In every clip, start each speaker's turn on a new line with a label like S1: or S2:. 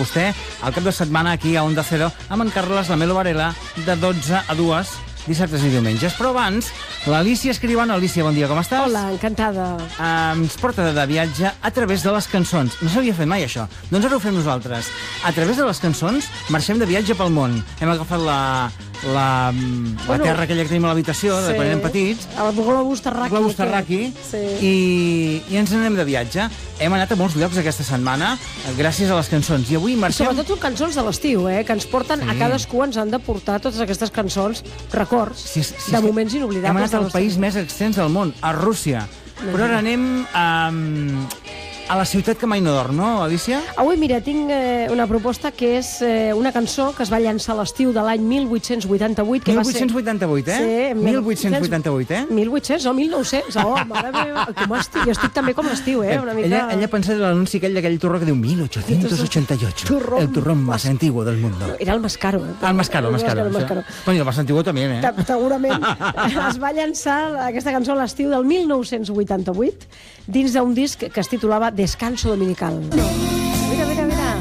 S1: vostè el cap de setmana aquí a Onda Cero amb en Carles Lamelo Varela de 12 a 2, dissabtes i diumenges. Però abans, l'Alícia Escribano. Alícia, bon dia, com estàs?
S2: Hola, encantada.
S1: Ens porta de viatge a través de les cançons. No s'havia fet mai, això. Doncs ara ho fem nosaltres. A través de les cançons marxem de viatge pel món. Hem agafat la terra aquella que tenim a l'habitació, de quan érem petits.
S2: El globus terraqui.
S1: Globus terraqui.
S2: Sí.
S1: I ens anem de viatge. Hem anat a molts llocs aquesta setmana gràcies a les cançons. I avui marxem...
S2: Sobretot són cançons de l'estiu, que ens porten a cadascú, ens han de portar totes aquestes cançons, records, de moments inoblidables.
S1: Hem anat al país més extens del món, a Rússia. Però ara anem a la ciutat que mai no dorm, no, Alícia?
S2: Avui, mira, tinc una proposta que és una cançó que es va llançar a l'estiu de l'any 1888. Que
S1: 1888,
S2: Sí,
S1: 1888,
S2: 1800 o 1900. Oh, mare meva, com estic? Jo estic també com l'estiu, una mica...
S1: Ella pensa en l'anunci d'aquell torró que diu 1888. El turrón más antiguo del mundo.
S2: Era el Mascaro.
S1: El Mascaro. Bueno, i el más antiguo també,
S2: Segurament. Es va llançar aquesta cançó a l'estiu del 1988 dins d'un disc que es titulava Descanso Dominical. Mira.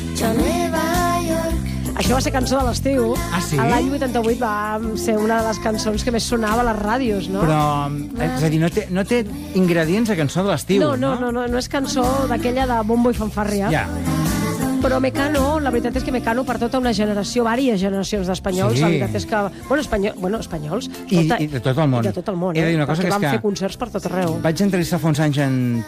S2: Això va ser cançó de l'estiu.
S1: Ah, sí?
S2: L'any 88 va ser una de les cançons que més sonava a les ràdios, no?
S1: Però, és a dir, no té ingredients de cançó de l'estiu, no?
S2: No és cançó d'aquella de bombo i fanfàrria.
S1: Ja.
S2: Però Mecano, la veritat és que Mecano, per tota una generació, diverses generacions d'espanyols, la veritat és que... espanyols...
S1: I de tot el món.
S2: I de tot el món,
S1: He de dir una cosa,
S2: perquè
S1: que és
S2: van
S1: que
S2: fer concerts per tot arreu.
S1: Vaig entrevistar fa uns anys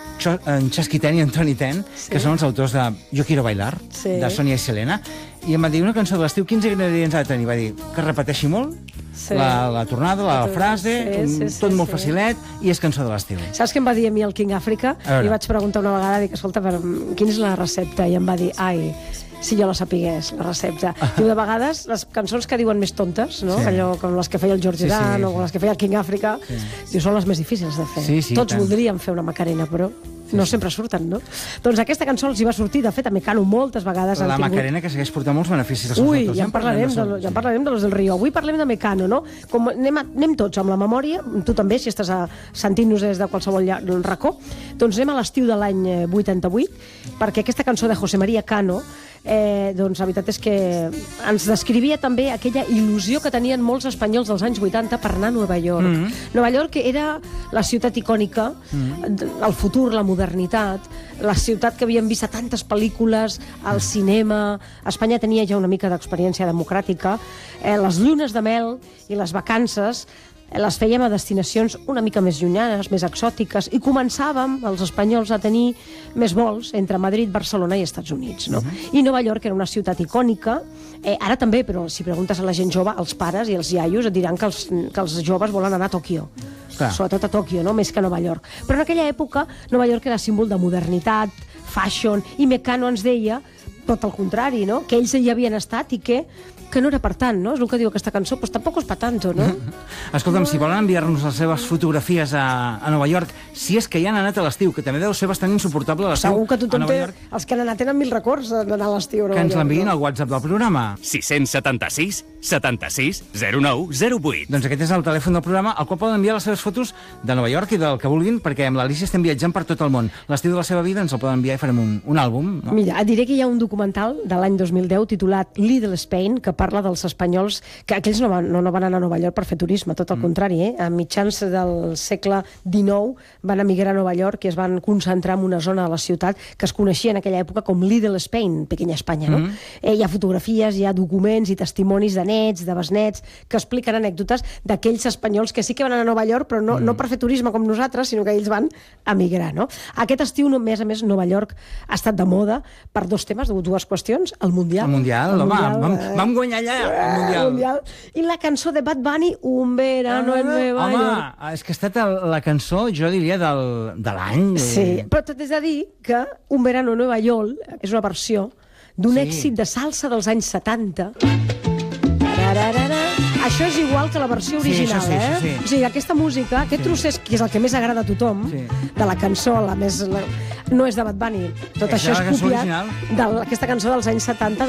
S1: en Chasquiten i en Toni Ten, que són els autors de Yo quiero bailar, de Sonia i Selena, i em va dir una cançó de l'estiu, quins ingredients ha de tenir? Va dir que repeteixi molt, la tornada, la frase, tot molt facilet, i és cançó de l'estiu.
S2: Saps què em va dir a mi el King Africa? Li vaig preguntar una vegada, dic, escolta, quina és la recepta? I em va dir, ai, si jo la sapigués, la recepta. Diu, de vegades, les cançons que diuen més tontes, no? Allò com les que feia el George Dan o les que feia el King Africa, diu, són les més difícils de fer. Tots voldríem fer una Macarena, però no sempre surten, no? Doncs aquesta cançó els hi va sortir, de fet, a Mecano moltes vegades.
S1: La Macarena, que segueix portant molts beneficis.
S2: Ui, ja en parlarem de los del Río. Avui parlem de Mecano, no? Anem tots amb la memòria, tu també, si estàs sentint-nos des de qualsevol racó, doncs anem a l'estiu de l'any 88, perquè aquesta cançó de José María Cano, doncs la veritat és que ens descrivia també aquella il·lusió que tenien molts espanyols dels anys 80 per anar a Nova York. Nova York era la ciutat icònica, el futur, la modernitat, la ciutat que havíem vist a tantes pel·lícules, al cinema. Espanya tenia ja una mica d'experiència democràtica. Les llunes de mel i les vacances les fèiem a destinacions una mica més llunyanes, més exòtiques, i començàvem, els espanyols, a tenir més vols entre Madrid, Barcelona i Estats Units, no? I Nova York era una ciutat icònica, ara també, però si preguntes a la gent jove, els pares i els iaios et diran que els joves volen anar a Tòquio, sobretot a Tòquio, no? Més que a Nova York. Però en aquella època, Nova York era símbol de modernitat, fashion, i Mecano ens deia tot el contrari, no? Que ells hi havien estat i que no era per tant, no? És el que diu aquesta cançó, doncs tampoc és per tanto, no?
S1: Escolta'm, si volen enviar-nos les seves fotografies a Nova York, si és que hi han anat a l'estiu, que també deu ser bastant insuportable a l'estiu.
S2: Segur que tothom té, els que han anat tenen 1000 records d'anar a l'estiu a Nova York.
S1: Que ens l'enviïn al WhatsApp del programa.
S3: 676 76 09 08.
S1: Doncs aquest és el telèfon del programa, al qual poden enviar les seves fotos de Nova York i del que vulguin, perquè amb l'Alícia estem viatjant per tot el món. L'estiu de la seva vida ens el poden enviar i farem un àlbum, no?
S2: Mira, et diré que hi ha un documental de l'any 2010 titulat Little Spain, que parla dels espanyols, que aquells no van anar a Nova York per fer turisme, tot el contrari, A mitjans del segle XIX van emigrar a Nova York i es van concentrar en una zona de la ciutat que es coneixia en aquella època com Little Spain, pequeña Espanya, no? Hi ha fotografies, hi ha documents i testimonis de nets, de besnets, que expliquen anècdotes d'aquells espanyols que sí que van anar a Nova York, però no per fer turisme com nosaltres, sinó que ells van emigrar, no? Aquest estiu, a més, Nova York ha estat de moda per dos temes, dues qüestions, el Mundial.
S1: El Mundial, home, vam guanyar allà el Mundial.
S2: I la cançó de Bad Bunny, Un verano en Nueva York.
S1: Home, és que ha estat la cançó, jo diria, de l'any.
S2: Sí, però tot és a dir que Un verano en Nueva York és una versió d'un èxit de salsa dels anys 70. Això és igual que la versió original,
S1: sí.
S2: O sigui, aquesta música, aquest trosset, que és el que més agrada a tothom, de la cançó, no és de Bad Bunny. Tot això és copiat d'aquesta cançó dels anys 70